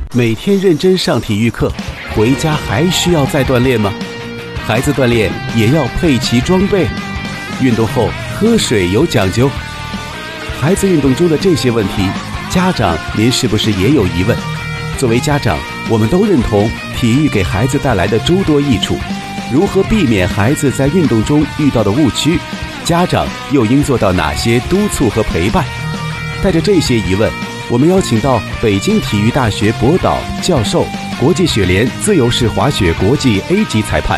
每天认真上体育课，回家还需要再锻炼吗？孩子锻炼也要配齐装备，运动后喝水有讲究。孩子运动中的这些问题，家长您是不是也有疑问？作为家长，我们都认同体育给孩子带来的诸多益处，如何避免孩子在运动中遇到的误区？家长又应做到哪些督促和陪伴？带着这些疑问，我们邀请到北京体育大学博导教授、国际雪联自由式滑雪国际 A 级裁判